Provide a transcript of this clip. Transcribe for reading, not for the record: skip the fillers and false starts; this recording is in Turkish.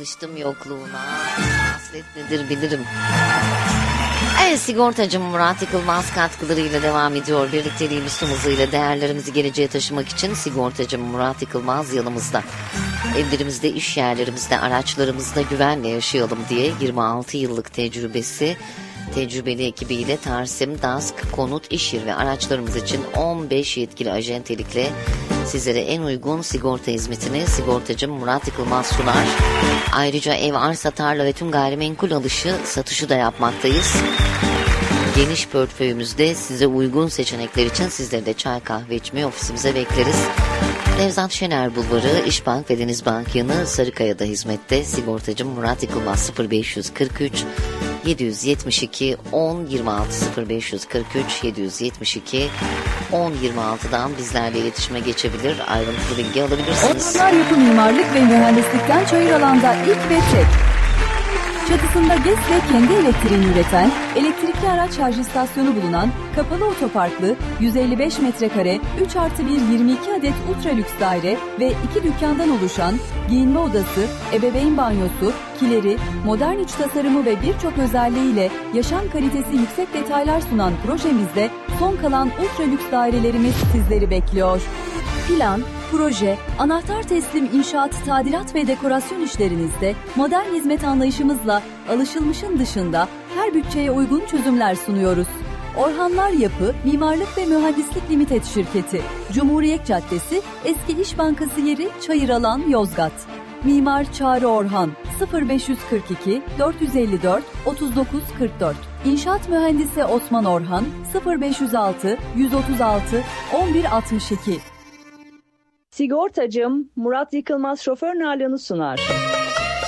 alıştım yokluğuna. Hasret nedir bilirim. Evet, sigortacım Murat Yıkılmaz katkılarıyla devam ediyor. Birlikteliğimiz tüm hızıyla değerlerimizi geleceğe taşımak için sigortacım Murat Yıkılmaz yanımızda. Evlerimizde, iş yerlerimizde, araçlarımızda güvenle yaşayalım diye 26 yıllık tecrübeli ekibiyle Tarsim, DASK, konut, iş yeri ve araçlarımız için 15 yetkili acentelikle sizlere en uygun sigorta hizmetini sigortacım Murat Yıkılmaz sunar. Ayrıca ev, arsa, tarla ve tüm gayrimenkul alışı, satışı da yapmaktayız. Geniş portföyümüzde size uygun seçenekler için sizleri de çay kahve içmeye ofisimize bekleriz. Nevzat Şener Bulvarı, İşbank ve Denizbank yanı Sarıkaya'da hizmette. Sigortacım Murat Yıkılmaz 0543 772 10 26 0543 772 10 26'dan bizlerle iletişime geçebilir. Ayrıntılı bilgi alabilirsiniz. Orhanlar Yapı Mimarlık ve Mühendislik'ten Çayıralanda ilk ve tek. Çatısında GES ve kendi elektriğini üreten, elektrikli araç şarj istasyonu bulunan, kapalı otoparklı, 155 metrekare, 3+1 22 adet ultra lüks daire ve 2 dükkandan oluşan, giyinme odası, ebeveyn banyosu, kileri, modern iç tasarımı ve birçok özelliğiyle yaşam kalitesi yüksek detaylar sunan projemizde son kalan ultra lüks dairelerimiz sizleri bekliyor. Plan, proje, anahtar teslim inşaat, tadilat ve dekorasyon işlerinizde modern hizmet anlayışımızla alışılmışın dışında her bütçeye uygun çözümler sunuyoruz. Orhanlar Yapı, Mimarlık ve Mühendislik Limited Şirketi, Cumhuriyet Caddesi, Eski İş Bankası yeri Çayıralan, Yozgat. Mimar Çağrı Orhan, 0542 454 3944. İnşaat Mühendisi Osman Orhan, 0506 136 1162. Sigortacım Murat Yıkılmaz şoför nalını sunar.